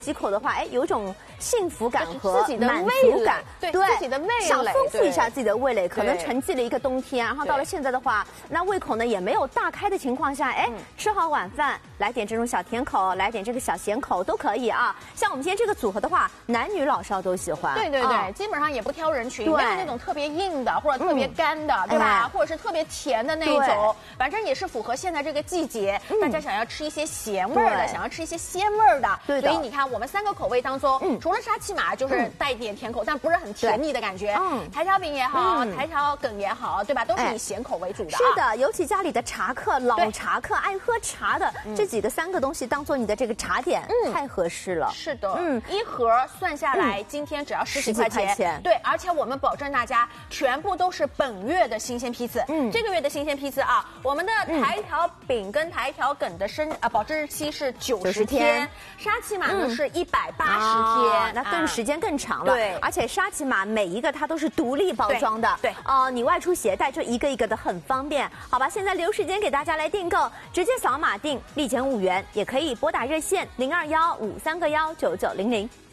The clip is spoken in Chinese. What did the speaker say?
几口的话，哎，有一种幸福感和自己的满味蕾足感， 对自己的味蕾， 想丰富一下自己的味蕾，可能对沉寂了一个冬天，然后到了现在的话，那胃口呢也没有大开的情况下，哎，吃好晚饭，来点这种小甜口，来点这个小咸口都可以啊。像我们今天这个组合的话，男女老少都喜欢。 对对对， 啊基本上也不挑人群， 对没有那种特别硬的或者特别干的，对吧？ 哎或者是特别甜的那一种，反正也是符合现在这个季节，大家想要吃一些咸味儿的， 对想要吃一些鲜味儿的。 对的所以你看，我们3个口味当中，除了沙琪玛就是带一点甜口，但不是很甜腻的感觉。台条饼也好，台条梗也好，对吧？都是以咸口为主的。 是的，尤其家里的茶客、老茶客爱喝茶的这几个3个东西当做你的这个茶点，太合适了。 是的，一盒算下来，今天只要10几块钱。对，而且我们保证大家全部都是本月的新鲜批次。这个月的新鲜批次啊，我们的台条饼跟台条梗的保质日期是90天，沙琪玛呢是180天， 那更时间更长了。 对， 而且沙琪玛每一个它都是独立包装的。 对， 你外出携带就一个一个的很方便。好吧，现在留时间给大家来订购，直接扫码订，立减5元，也可以拨打热线0215319900。